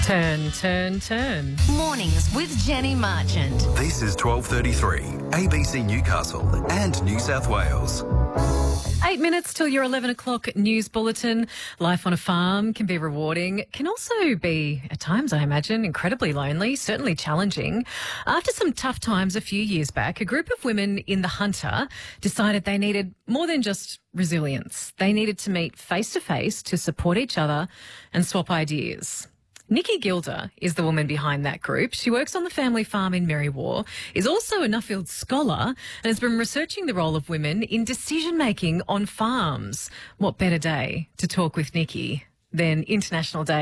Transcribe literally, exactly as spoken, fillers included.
Turn, turn, turn. Mornings with Jenny Marchant. This is twelve thirty-three, A B C Newcastle and New South Wales. Eight minutes till your eleven o'clock news bulletin. Life on a farm can be rewarding, can also be, at times I imagine, incredibly lonely, certainly challenging. After some tough times a few years back, a group of women in the Hunter decided they needed more than just resilience. They needed to meet face to face to support each other and swap ideas. Nikki Gilder is the woman behind that group. She works on the family farm in Merriwa, is also a Nuffield scholar and has been researching the role of women in decision-making on farms. What better day to talk with Nikki than International Day